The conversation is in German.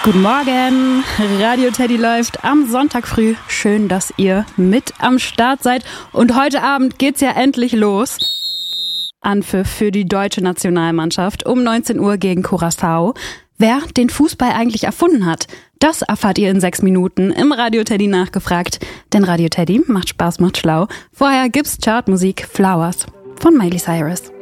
Guten Morgen, Radio Teddy läuft am Sonntag früh. Schön, dass ihr mit am Start seid. Und heute Abend geht's ja endlich los. Anpfiff für die deutsche Nationalmannschaft um 19 Uhr gegen Curaçao. Wer den Fußball eigentlich erfunden hat, das erfahrt ihr in 6 Minuten im Radio Teddy nachgefragt. Denn Radio Teddy macht Spaß, macht schlau. Vorher gibt's Chartmusik Flowers von Miley Cyrus.